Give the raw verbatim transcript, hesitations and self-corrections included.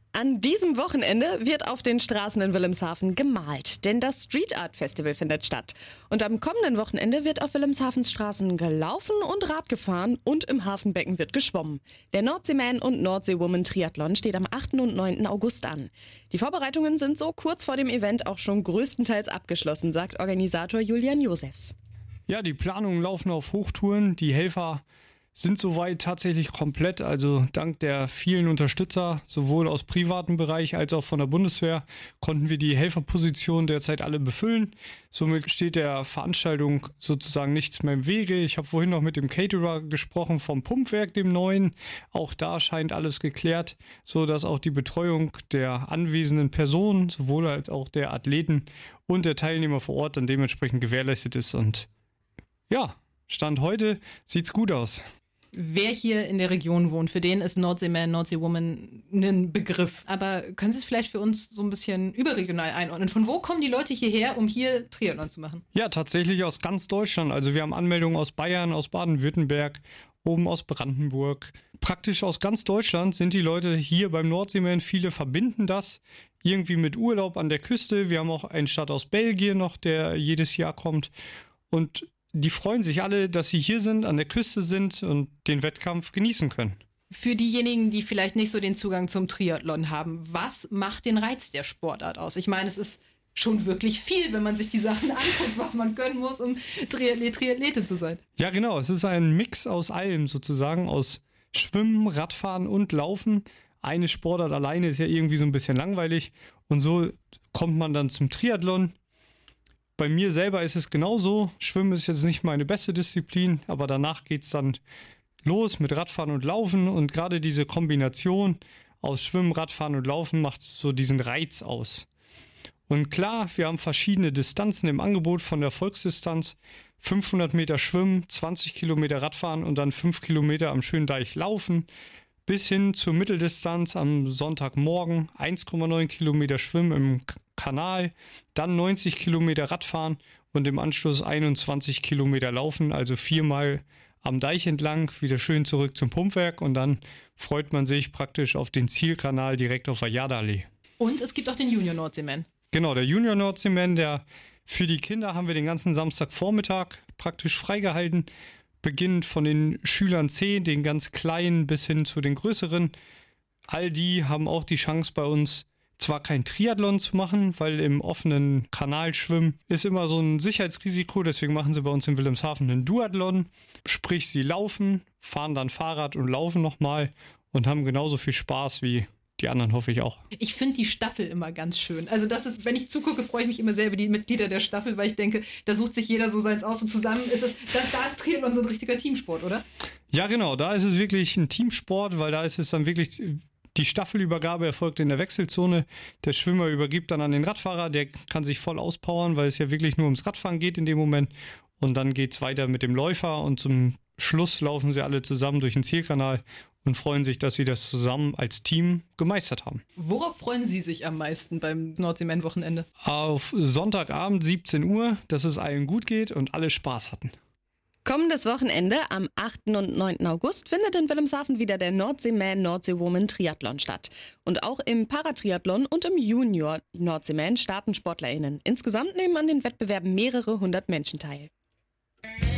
An diesem Wochenende wird auf den Straßen in Wilhelmshaven gemalt, denn das Street Art Festival findet statt. Und am kommenden Wochenende wird auf Wilhelmshavens Straßen gelaufen und Rad gefahren und im Hafenbecken wird geschwommen. Der Nordseeman und Nordseewoman Triathlon steht am achten und neunten August an. Die Vorbereitungen sind so kurz vor dem Event auch schon größtenteils abgeschlossen, sagt Organisator Julian Josefs. Ja, die Planungen laufen auf Hochtouren. Die Helfer sind soweit tatsächlich komplett, also dank der vielen Unterstützer, sowohl aus privatem Bereich als auch von der Bundeswehr, konnten wir die Helferposition derzeit alle befüllen. Somit steht der Veranstaltung sozusagen nichts mehr im Wege. Ich habe vorhin noch mit dem Caterer gesprochen vom Pumpwerk, dem neuen. Auch da scheint alles geklärt, so dass auch die Betreuung der anwesenden Personen, sowohl als auch der Athleten und der Teilnehmer vor Ort dann dementsprechend gewährleistet ist. Und ja, Stand heute sieht's gut aus. Wer hier in der Region wohnt, für den ist Nordseeman, Nordseewoman ein Begriff. Aber können Sie es vielleicht für uns so ein bisschen überregional einordnen? Von wo kommen die Leute hierher, um hier Triathlon zu machen? Ja, tatsächlich aus ganz Deutschland. Also wir haben Anmeldungen aus Bayern, aus Baden-Württemberg, oben aus Brandenburg. Praktisch aus ganz Deutschland sind die Leute hier beim Nordseeman. Viele verbinden das irgendwie mit Urlaub an der Küste. Wir haben auch einen Start aus Belgien noch, der jedes Jahr kommt. Und die freuen sich alle, dass sie hier sind, an der Küste sind und den Wettkampf genießen können. Für diejenigen, die vielleicht nicht so den Zugang zum Triathlon haben, was macht den Reiz der Sportart aus? Ich meine, es ist schon wirklich viel, wenn man sich die Sachen anguckt, was man können muss, um Triathlet, Triathletin zu sein. Ja, genau. Es ist ein Mix aus allem sozusagen, aus Schwimmen, Radfahren und Laufen. Eine Sportart alleine ist ja irgendwie so ein bisschen langweilig und so kommt man dann zum Triathlon. Bei mir selber ist es genauso. Schwimmen ist jetzt nicht meine beste Disziplin, aber danach geht es dann los mit Radfahren und Laufen. Und gerade diese Kombination aus Schwimmen, Radfahren und Laufen macht so diesen Reiz aus. Und klar, wir haben verschiedene Distanzen im Angebot, von der Volksdistanz fünfhundert Meter Schwimmen, zwanzig Kilometer Radfahren und dann fünf Kilometer am schönen Deich laufen, bis hin zur Mitteldistanz am Sonntagmorgen eins Komma neun Kilometer Schwimmen im Kanal, dann neunzig Kilometer Radfahren und im Anschluss einundzwanzig Kilometer Laufen, also viermal am Deich entlang, wieder schön zurück zum Pumpwerk und dann freut man sich praktisch auf den Zielkanal direkt auf der Jadallee. Und es gibt auch den Junior Nordseeman. Genau, der Junior Nordseeman, der für die Kinder haben wir den ganzen Samstagvormittag praktisch freigehalten, beginnend von den Schülern zehn, den ganz kleinen bis hin zu den größeren. All die haben auch die Chance bei uns, zwar kein Triathlon zu machen, weil im offenen Kanal schwimmen ist immer so ein Sicherheitsrisiko, deswegen machen sie bei uns in Wilhelmshaven einen Duathlon. Sprich, sie laufen, fahren dann Fahrrad und laufen nochmal und haben genauso viel Spaß wie die anderen, hoffe ich auch. Ich finde die Staffel immer ganz schön. Also das ist, wenn ich zugucke, freue ich mich immer sehr über die Mitglieder der Staffel, weil ich denke, da sucht sich jeder so seins aus und zusammen ist es, da, da ist Triathlon so ein richtiger Teamsport, oder? Ja, genau, da ist es wirklich ein Teamsport, weil da ist es dann wirklich, die Staffelübergabe erfolgt in der Wechselzone. Der Schwimmer übergibt dann an den Radfahrer, der kann sich voll auspowern, weil es ja wirklich nur ums Radfahren geht in dem Moment. Und dann geht es weiter mit dem Läufer und zum Schluss laufen sie alle zusammen durch den Zielkanal und freuen sich, dass sie das zusammen als Team gemeistert haben. Worauf freuen Sie sich am meisten beim Nordseeman-Wochenende? Auf Sonntagabend siebzehn Uhr, dass es allen gut geht und alle Spaß hatten. Kommendes Wochenende am achten und neunten August findet in Wilhelmshaven wieder der Nordseeman Nordseewoman Triathlon statt. Und auch im Paratriathlon und im Junior Nordseeman starten SportlerInnen. Insgesamt nehmen an den Wettbewerben mehrere hundert Menschen teil.